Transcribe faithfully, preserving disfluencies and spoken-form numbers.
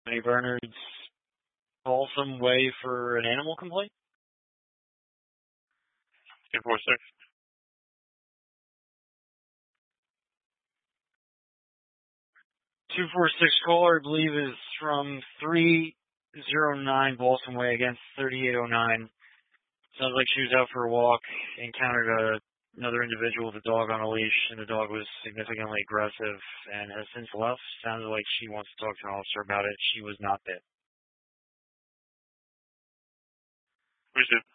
Any Bernard's Balsam Way for an animal complaint? two four six. two four six caller, I believe, is from three oh nine Balsam Way against thirty-eight oh nine. Sounds like she was out for a walk, encountered a, another individual with a dog on a leash, and the dog was significantly aggressive and has since left. Sounds like she wants to talk to an officer about it. She was not bit. Appreciate it.